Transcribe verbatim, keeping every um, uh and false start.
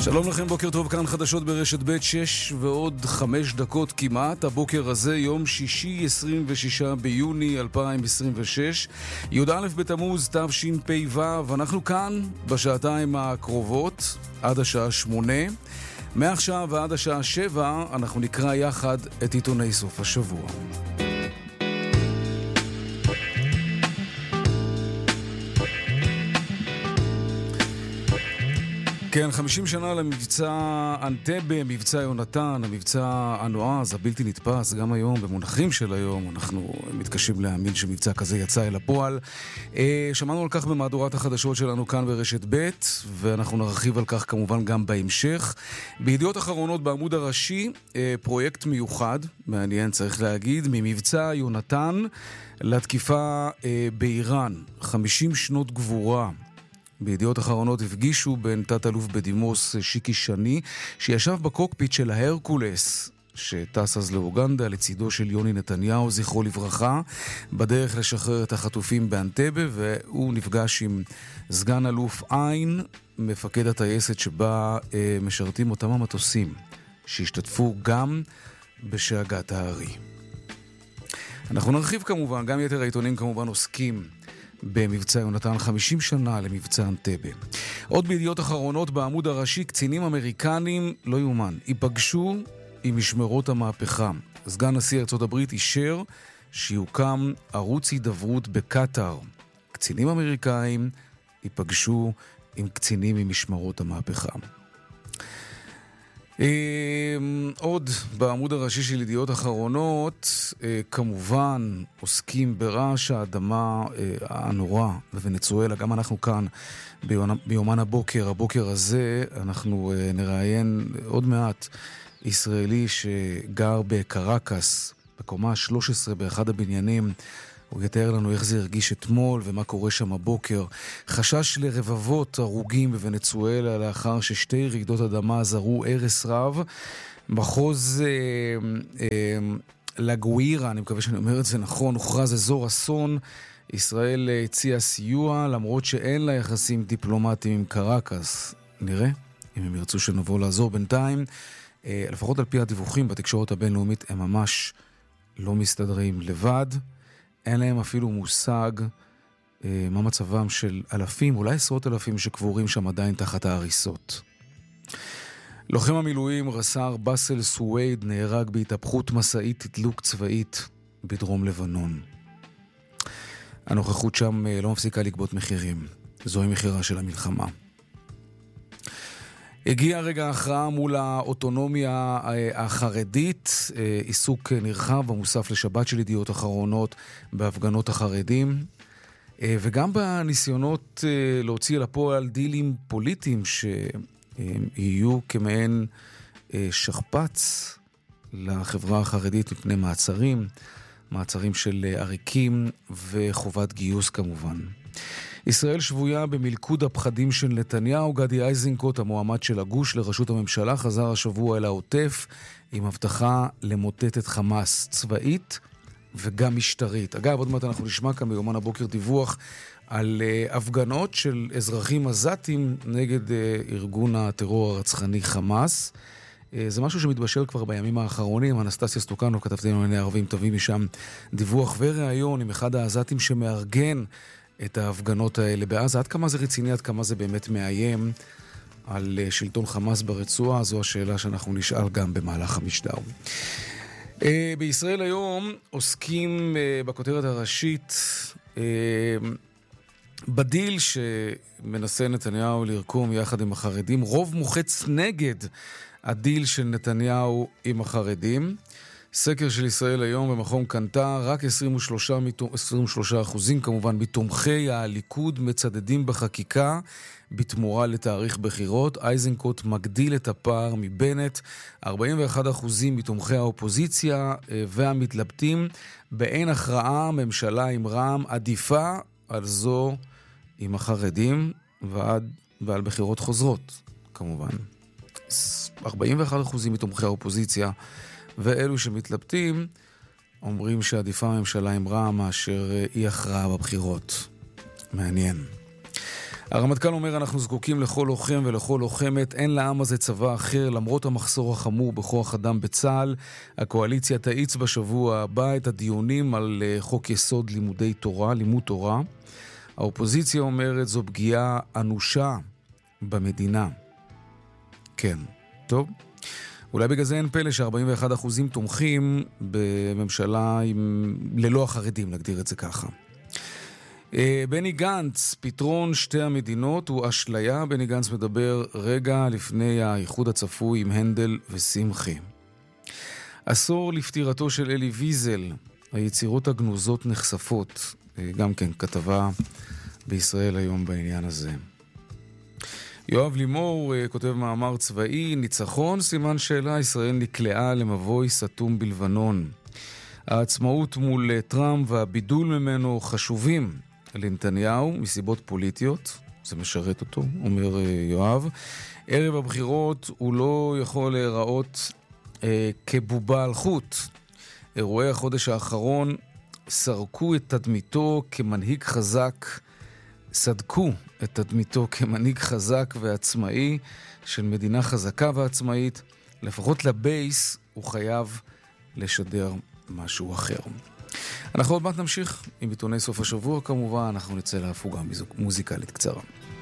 שלום לכם, בוקר טוב, כאן חדשות ברשת ב' שש ועוד חמש דקות כמעט. הבוקר הזה יום שישי עשרים ושישה ביוני אלפיים עשרים ושש, י"א בתמוז תשפ"ו. ואנחנו כאן בשעתיים הקרובות עד השעה שמונה. מעכשיו ועד השעה שבע אנחנו נקרא יחד את עיתוני סוף השבוע. כן, חמישים שנה למבצע אנטבה, מבצע יונתן, המבצע הנועז, הבלתי נתפס, גם היום, במונחים של היום, אנחנו מתקשים להאמין שמבצע כזה יצא אל הפועל. שמענו על כך במהדורת החדשות שלנו כאן ברשת ב', ואנחנו נרחיב על כך כמובן גם בהמשך. בידיעות אחרונות בעמוד הראשי, פרויקט מיוחד, מעניין צריך להגיד, ממבצע יונתן לתקיפה באיראן, חמישים שנות גבורה. בידיעות אחרונות הפגישו בין תת-אלוף בדימוס שיקי שני, שישב בקוקפיט של ההרקולס, שטס אז לאוגנדה לצידו של יוני נתניהו, זכרו לברכה, בדרך לשחרר את החטופים באנטבה, והוא נפגש עם סגן אלוף עין, מפקד הטייסת שבה אה, משרתים אותם המטוסים, שהשתתפו גם בשאגת הארי. אנחנו נרחיב כמובן, גם יתר העיתונים כמובן עוסקים במבצע יונתן, חמישים שנה למבצע אנטבה. עוד בידיעות אחרונות בעמוד הראשי, קצינים אמריקנים, לא יומן, ייפגשו עם משמרות המהפכה. סגן נשיא ארצות הברית אישר שיוקם ערוץ הידברות בקטר. קצינים אמריקאים ייפגשו עם קצינים ממשמרות המהפכה. עוד בעמוד הראשי של ידיעות אחרונות, כמובן עוסקים ברעש האדמה הנורא בוונצואלה. גם אנחנו כאן ביומן הבוקר, הבוקר הזה אנחנו נראיין עוד מעט ישראלי שגר בקרקס, בקומה שלוש עשרה באחד הבניינים. הוא יתאר לנו איך זה הרגיש אתמול ומה קורה שם הבוקר. חשש לרבבות הרוגים בוונצואלה לאחר ששתי רעידות אדמה זרעו הרס רב. מחוז אה, אה, לגווירה, אני מקווה שאני אומר את זה נכון, הוכרז אזור אסון. ישראל הציעה סיוע למרות שאין לה יחסים דיפלומטיים עם קרקס. נראה אם הם ירצו שנבוא לעזור. בינתיים, אה, לפחות על פי הדיווחים בתקשורת הבינלאומית, הם ממש לא מסתדרים לבד. אין להם אפילו מושג אה, מה מצבם של אלפים, אולי עשרות אלפים שקבורים שם עדיין תחת ההריסות. לוחם המילואים רס"ר באסל סווייד נהרג בהתהפכות מסעית תדלוק צבאית בדרום לבנון. הנוכחות שם אה, לא מפסיקה לגבות מחירים. זוהי מחירה של המלחמה. הגיע רגע ההכרעה מול האוטונומיה החרדית, עיסוק נרחב במוסף לשבת של ידיעות אחרונות בהפגנות החרדים, וגם בניסיונות להוציא לפועל דילים פוליטיים שיהיו כמעין שכפ"ץ לחברה החרדית מפני מעצרים, מעצרים של עריקים וחובת גיוס כמובן. ישראל שבויה במלכוד הפחדים של נתניהו. גדי איזנקוט, המועמד של הגוש לראשות הממשלה, חזר השבוע אל העוטף עם הבטחה למוטט את חמאס צבאית וגם משטרית. אגב, עוד מעט אנחנו נשמע כאן ביומן הבוקר דיווח על uh, הפגנות של אזרחים עזתים נגד uh, ארגון הטרור הרצחני חמאס. Uh, זה משהו שמתבשל כבר בימים האחרונים. אנסטסיה סטוקנו, כתבתנו לענייני ערבים, תביא משם דיווח וראיון עם אחד העזתים שמארגן את ההפגנות האלה בעזה. עד כמה זה רציני, עד כמה זה באמת מאיים על שלטון חמאס ברצועה, זו השאלה שאנחנו נשאל גם במהלך המשדר. בישראל היום עוסקים בכותרת הראשית בדיל שמנסה נתניהו לרקום יחד עם החרדים. רוב מוחץ נגד הדיל של נתניהו עם החרדים. סקר של ישראל היום במכון קנטר, רק עשרים ושלושה אחוזים כמובן מתומכי הליכוד מצדדים בחקיקה בתמורה לתאריך בחירות. איזנקוט מגדיל את הפער מבנט, ארבעים ואחד אחוזים מתומכי האופוזיציה והמתלבטים באין הכרעה. ממשלה עם רע"מ עדיפה על זו עם החרדים ועד, ועל בחירות חוזרות כמובן. ארבעים ואחד אחוזים מתומכי האופוזיציה ואלו שמתלבטים אומרים שעדיפה הממשלה עם רע"מ מאשר אי הכרעה בבחירות. מעניין. הרמטכ"ל אומר, אנחנו זקוקים לכל לוחם ולכל לוחמת, אין לעם הזה צבא אחר, למרות המחסור החמור בכוח אדם בצה"ל. הקואליציה תאיץ בשבוע הבא את הדיונים על חוק יסוד לימודי תורה, לימוד תורה. האופוזיציה אומרת, זו פגיעה אנושה במדינה. כן, טוב. אולי בגלל זה אין פלא ש-ארבעים ואחד אחוזים תומכים בממשלה עם... ללא החרדים, נגדיר את זה ככה. בני גנץ, פתרון שתי המדינות הוא אשליה. בני גנץ מדבר רגע לפני האיחוד הצפוי עם הנדל ושמחי. עשור לפטירתו של אלי ויזל, היצירות הגנוזות נחשפות. גם כן כתבה בישראל היום בעניין הזה. יואב לימור כותב מאמר צבאי, ניצחון, סימן שאלה, ישראל נקלעה למבוי סתום בלבנון. העצמאות מול טראמפ והבידול ממנו חשובים לנתניהו מסיבות פוליטיות, זה משרת אותו, אומר יואב. ערב הבחירות הוא לא יכול להיראות אה, כבובה על חוט. אירועי החודש האחרון סרקו את תדמיתו כמנהיג חזק, סדקו את תדמיתו כמנהיג חזק ועצמאי של מדינה חזקה ועצמאית. לפחות לבייס הוא חייב לשדר משהו אחר. אנחנו עוד מעט נמשיך עם עיתוני סוף השבוע, כמובן אנחנו נצא להפוגה מוזיקלית קצרה.